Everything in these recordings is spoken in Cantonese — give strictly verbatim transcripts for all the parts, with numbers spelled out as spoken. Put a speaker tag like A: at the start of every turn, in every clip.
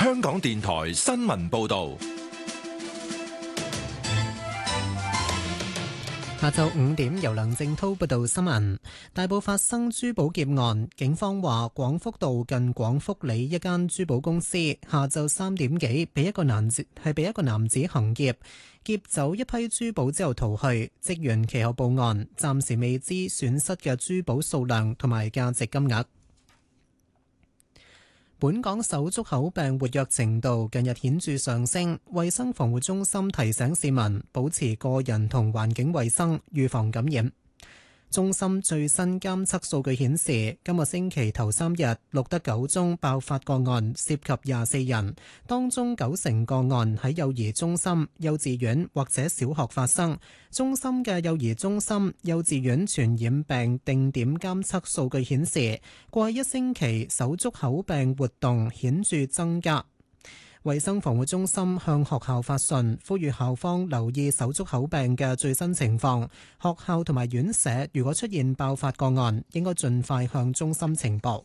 A: 香港電台新聞報道。
B: 下晝五點，由梁正滔報道新聞。大埔發生珠寶劫案，警方話廣福道近廣福里一間珠寶公司下晝三點幾，被一個男子係被一個男子行劫，劫走一批珠寶之後逃去。職員其後報案，暫時未知損失嘅珠寶數量同埋價值金額。本港手足口病活躍程度近日顯著上升，衛生防護中心提醒市民保持個人同環境衛生，預防感染。中心最新監測數據顯示，今個星期頭三日錄得九宗爆發個案，涉及廿四人，當中九成個案喺幼兒中心、幼稚園或者小學發生。中心嘅幼兒中心、幼稚園傳染病定點監測數據顯示，過去一星期手足口病活動顯著增加。衛生防護中心向學校發信，呼籲校方留意手足口病嘅最新情況。學校同埋院舍如果出現爆發個案，應該盡快向中心呈報。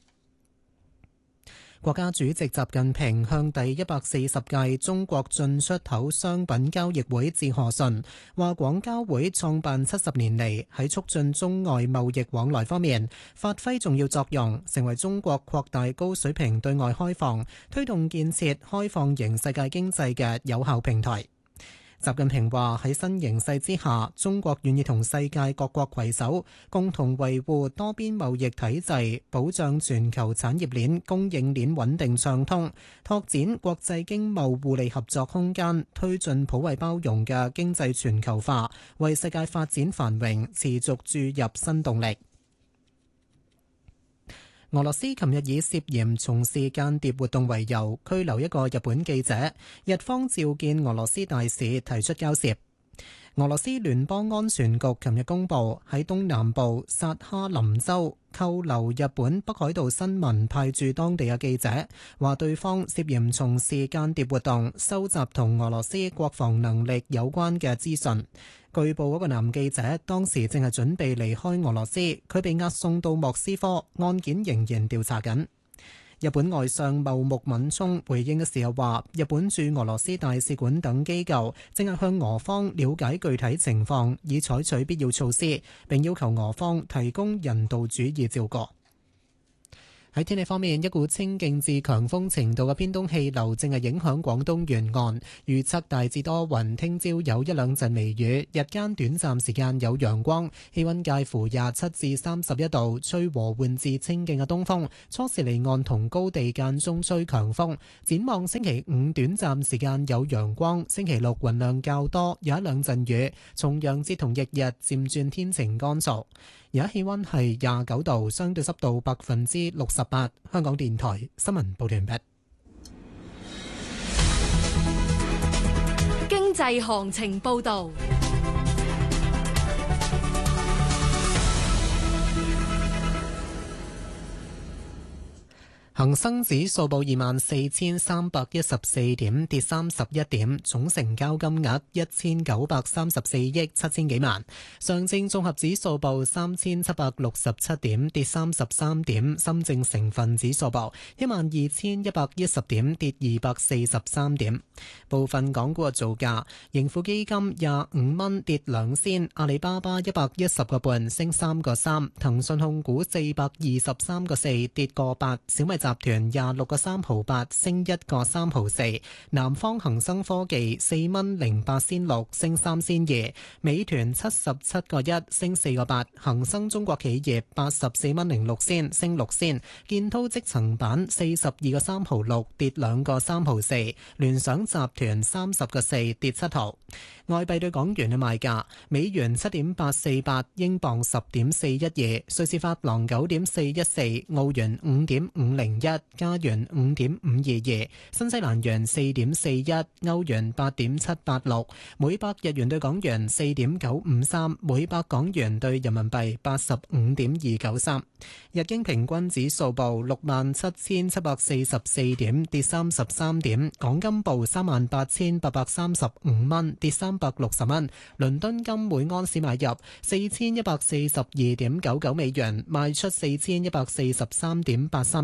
B: 國家主席習近平向第一百四十屆中國進出口商品交易會致賀信，話廣交會創辦七十年嚟，喺促進中外貿易往來方面發揮重要作用，成為中國擴大高水平對外開放、推動建設開放型世界經濟嘅有效平台。習近平話，喺新形勢之下，中國願意同世界各國攜手，共同維護多邊貿易體制，保障全球產業鏈、供應鏈穩定暢通，拓展國際經貿互利合作空間，推進普惠包容嘅經濟全球化，為世界發展繁榮持續注入新動力。俄羅斯琴日以涉嫌從事間諜活動為由拘留一個日本記者，日方召見俄羅斯大使提出交涉。俄羅斯聯邦安全局琴日公布，喺東南部薩哈林州扣留日本北海道新聞派駐當地嘅記者，話對方涉嫌從事間諜活動，收集同俄羅斯國防能力有關嘅資訊。據報嗰個男記者當時正係準備離開俄羅斯，佢被押送到莫斯科，案件仍然調查緊。日本外相茂木敏充回應嘅時候話，日本駐俄羅斯大使館等機構正係向俄方了解具體情況，以採取必要措施，並要求俄方提供人道主義照顧。喺天氣方面，一股清勁至強風程度嘅偏東氣流正係影響廣東沿岸，預測大致多雲，聽朝有一兩陣微雨，日間短暫時間有陽光，氣溫介乎廿七至三十一度，吹和緩至清勁嘅東風，初時離岸同高地間中吹強風。展望星期五短暫時間有陽光，星期六雲量較多，有一兩陣雨，重陽節同翌日漸轉天晴乾燥。而家氣溫係廿九度，相對濕度百分之六十八。香港電台新聞報道完畢。
C: 經濟行情報道。恒生指數報二萬四千三百一十四點，跌三十一點，總成交金額一千九百三十四億七千幾萬。上證綜合指數報三千七百六十七點，跌三十三點。深證成分指數報一萬二千一百一十點，跌二百四十三點。部分港股嘅造價：盈富基金廿五蚊跌兩仙，阿里巴巴一百一十個半升三個三，騰訊控股四百二十三個四跌個八，小米集團廿六個三毫八升一個三毫四，南方恒生科技四蚊零八仙六升三仙二，美團七十七個一升四個八，恒生中國企業八十四蚊零六仙升六仙，建滔積層板四十二個三毫六跌兩個三毫四，聯想集團三十個四跌七毫。外幣對港元嘅賣價：美元七點八四八，英鎊十點四一二，瑞士法郎九點四一四，澳元五點五零一，加元五點五二二，新西蘭元四點四一，歐元八點七八六，每百日元對港元四點九五三，每百港元對人民幣八十五點二九三。日經平均指數報六萬七千七百四十四點，跌三十三點。港金報三萬八千八百三十五蚊，跌三百六十蚊。倫敦金每安士買入四千一百四十二點九九美元，賣出四千一百四十三點八三美元。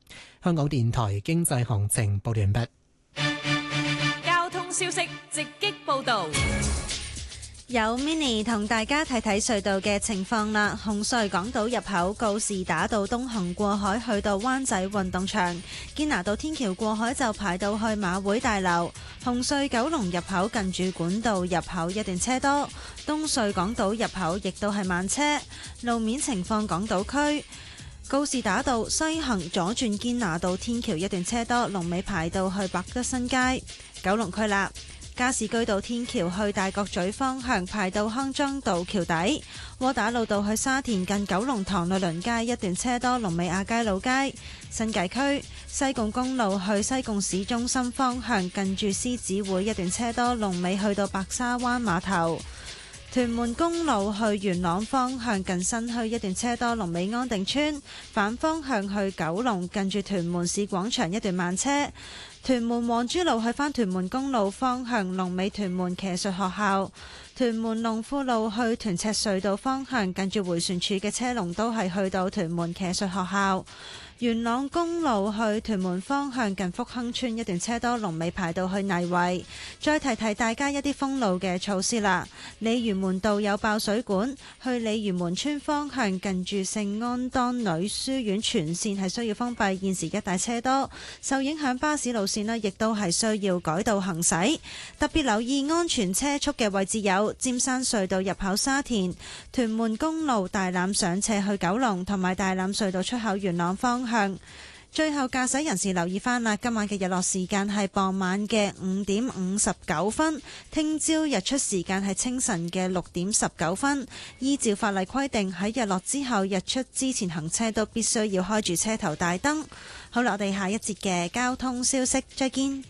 B: 香港電台經濟行情報完畢。
D: 交通消息直擊報道。
E: 有 Mini 同大家睇睇隧道嘅情況啦。紅隧港島入口告士打道東行過海去到灣仔運動場，堅拿道天橋過海就排到去馬會大樓。紅隧九龍入口近住管道入口一段車多，東隧港島入口亦都係慢車。路面情況，港島區告士打道西行左轉堅拿道天橋一段車多，龍尾排到去百德新街。九龍區啦，加士居道天橋去大角咀方向排到康莊道橋底，窩打老道去沙田近九龍塘律倫街一段車多，龍尾亞皆老街。新界區西貢公路去西貢市中心方向近住獅子會一段車多，龍尾去到白沙灣碼頭。屯門公路去元朗方向近新墟一段車多，龍尾安定村。反方向去九龍近住屯門市廣場一段慢車。屯門皇珠路去返屯門公路方向，龍尾屯門騎術學校。屯門龍富路去屯赤隧道方向，近住迴旋處嘅車龍都係去到屯門騎術學校。元朗公路去屯門方向近福亨村一段車多，龍尾排到去泥圍。再提提大家一啲封路嘅措施啦。鯉魚門道有爆水管，去鯉魚門村方向近住聖安當女書院全線係需要封閉，現時一帶車多，受影響巴士路線呢亦都係需要改道行駛。特別留意安全車速嘅位置有尖山隧道入口沙田、屯門公路大欖上斜去九龍，同埋大欖隧道出口元朗方向。最後駕駛人士留意翻啦，今晚嘅日落時間係傍晚嘅五點五十九分，聽朝日出時間係清晨嘅六點十九分。依照法例規定，喺日落之後日出之前行車都必須要開住車頭大燈。好啦，我哋下一節嘅交通消息再見。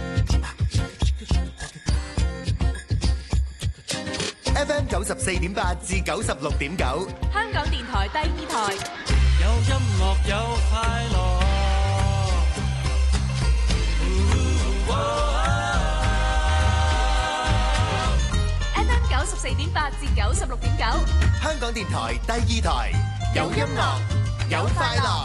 F: F M 九十四點八至九十六點九，
D: 香港電台第二台。
G: 有音樂有快樂。
D: F M 九十四點八至九十六點九，
F: 香港電台第二台，有音樂有快樂。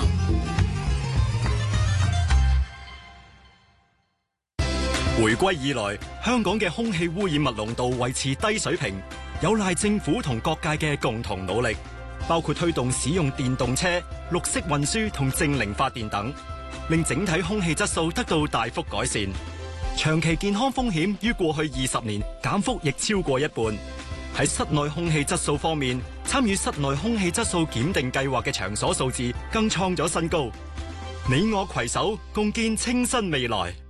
H: 回歸以來，香港嘅空氣污染物濃度維持低水平，有賴政府同各界嘅共同努力，包括推動使用電動車、綠色運輸同淨零發電等，令整體空氣質素得到大幅改善。長期健康風險於過去二十年減幅亦超過一半。喺室內空氣質素方面，參與室內空氣質素檢定計劃嘅場所數字更創咗新高。你我攜手，共建清新未來。